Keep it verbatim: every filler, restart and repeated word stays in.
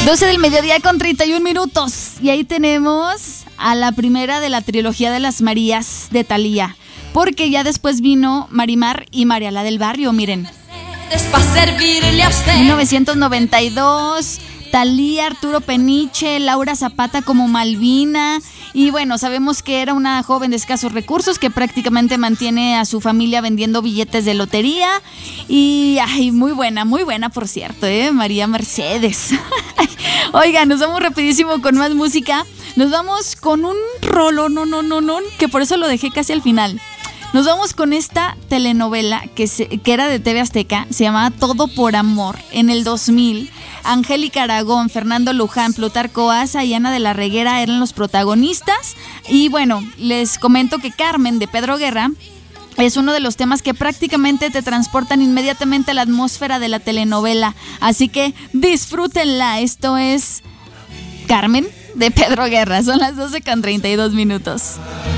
doce del mediodía con treinta y un minutos. Y ahí tenemos a la primera de la trilogía de las Marías de Thalía. Porque ya después vino Marimar y Mariala del Barrio, miren. mil novecientos noventa y dos, Thalía, Arturo Peniche, Laura Zapata como Malvina. Y bueno, sabemos que era una joven de escasos recursos que prácticamente mantiene a su familia vendiendo billetes de lotería. Y ay, muy buena, muy buena por cierto, ¿eh? María Mercedes. Oigan, nos vamos rapidísimo con más música. Nos vamos con un rolo, no, no, no, no, que por eso lo dejé casi al final. Nos vamos con esta telenovela que, se, que era de T V Azteca, se llamaba Todo por Amor, en el dos mil. Angélica Aragón, Fernando Luján, Plutarco Asa y Ana de la Reguera eran los protagonistas. Y bueno, les comento que Carmen, de Pedro Guerra, es uno de los temas que prácticamente te transportan inmediatamente a la atmósfera de la telenovela. Así que disfrútenla. Esto es Carmen, de Pedro Guerra. Son las doce con treinta y dos minutos.